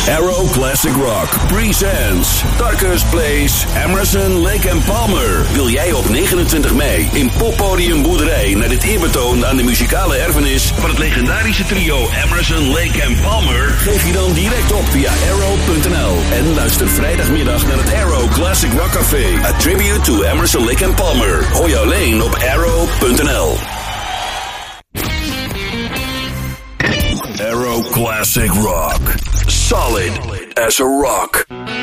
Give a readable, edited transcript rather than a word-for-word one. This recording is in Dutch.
Arrow Classic Rock presents Darkest Place, Emerson, Lake and Palmer. Wil jij op 29 mei in Poppodium Boerderij naar dit eerbetoon aan de muzikale erfenis van het legendarische trio Emerson, Lake and Palmer? Geef je dan direct op via arrow.nl en luister vrijdagmiddag naar het Arrow Classic Rock Café. A tribute to Emerson, Lake and Palmer. Hoor je alleen op arrow.nl. Arrow Classic Rock. Solid as a rock.